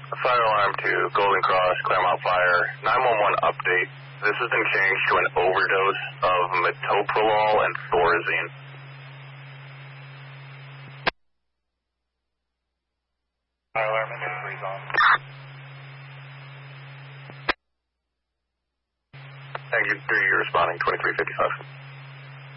Fire alarm to Golden Cross, Claremont Fire. 911 update. This has been changed to an overdose of metoprolol and Thorazine. Fire alarm industries on. Thank you. You're responding 2355.